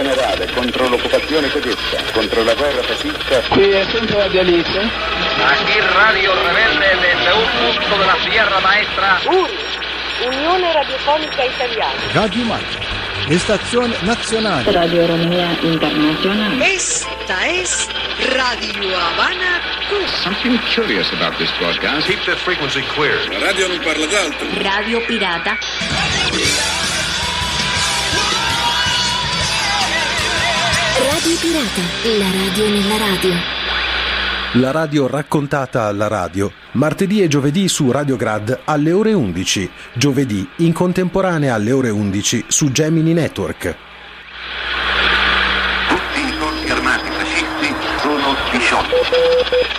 generale contro l'occupazione tedesca, contro la guerra fascista. Qui è sempre Radio Alice. Aquí Radio Rebelde desde un punto della Sierra Maestra. Unione Radiofonica Italiana. Radio Marca, estazione nazionale. Radio Romea Internacional. Esta es Radio Habana Cuba. Something curious about this broadcast. Keep the frequency clear. La radio non parla d'altro. Radio Pirata. Radio Pirata, la radio nella radio. La radio raccontata alla radio, martedì e giovedì su Radio Grad alle ore 11, giovedì in contemporanea alle ore 11 su Gemini Network. Tutti i corpi armati fascisti sono 18.